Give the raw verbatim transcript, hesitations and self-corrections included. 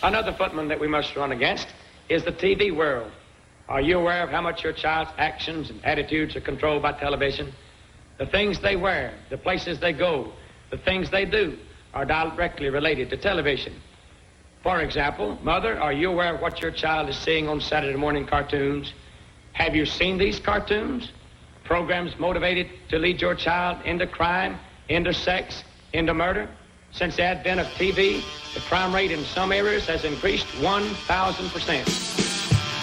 Another footman that we must run against is the T V world. Are you aware of how much your child's actions and attitudes are controlled by television? The things they wear, the places they go, the things they do are directly related to television. For example, mother, are you aware of what your child is seeing on Saturday morning cartoons? Have you seen these cartoons? Programs motivated to lead your child into crime, into sex, into murder? Since the advent of T V, the crime rate in some areas has increased one thousand percent.